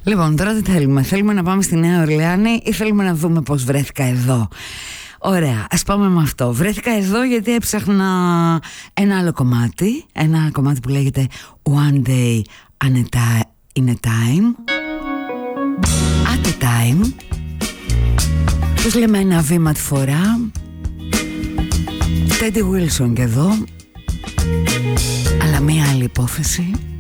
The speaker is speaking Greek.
Λοιπόν, τώρα τι θέλουμε? Θέλουμε να πάμε στη Νέα Ορλεάνη ή θέλουμε να δούμε πώς βρέθηκα εδώ? Ωραία, ας πάμε με αυτό. Βρέθηκα εδώ γιατί έψαχνα ένα άλλο κομμάτι. Ένα κομμάτι που λέγεται One Day in a Time. At a time. Τους λέμε ένα βήμα τη φορά. Teddy Wilson και εδώ. Αλλά μία άλλη υπόθεση.